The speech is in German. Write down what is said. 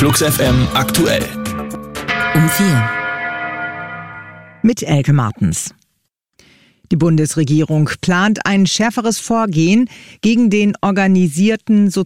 Flux FM aktuell. Um 4. Mit Elke Martens. Die Bundesregierung plant ein schärferes Vorgehen gegen den organisierten